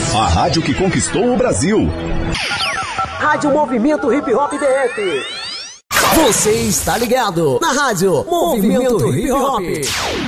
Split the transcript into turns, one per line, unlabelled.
A rádio que conquistou o Brasil.
Rádio Movimento Hip Hop DF.
Você está ligado na rádio Movimento Hip Hop.